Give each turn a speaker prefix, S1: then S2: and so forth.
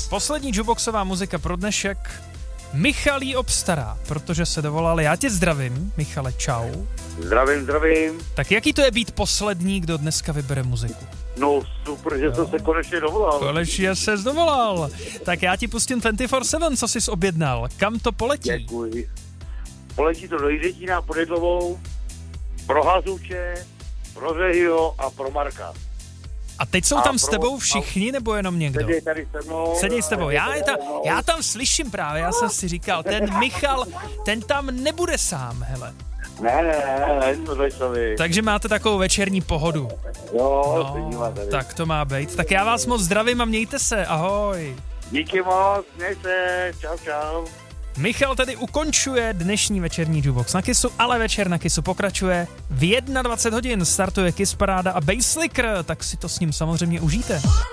S1: Poslední jukeboxová muzika pro dnešek. Michal jí obstará, protože se dovolal. Já tě zdravím, Michale, čau.
S2: Zdravím.
S1: Tak jaký to je být poslední, kdo dneska vybere muziku?
S2: No super, že jsem se konečně dovolal.
S1: Konečně ses dovolal. Tak já ti pustím 24/7, co jsi objednal. Kam to poletí?
S2: Děkuji. Poletí to do Jiřetína pod Jedlovou, pro Hazuče, pro Řehyho a pro Marka.
S1: A teď jsou tam s tebou všichni, nebo jenom někdo?
S2: Sedí tady se mnou.
S1: Sedí s tebou. Já tam slyším právě, já jsem si říkal, ten Michal, ten tam nebude sám, hele.
S2: Ne, to začali.
S1: Takže máte takovou večerní pohodu.
S2: Jo, sedíme tady.
S1: Tak to má být. Tak já vás moc zdravím a mějte se, ahoj.
S2: Díky moc, měj se, čau.
S1: Michal tedy ukončuje dnešní večerní jukebox na Kissu, ale večer na Kissu pokračuje. V 21 hodin startuje Kiss Paráda a Basslicker, tak si to s ním samozřejmě užijte.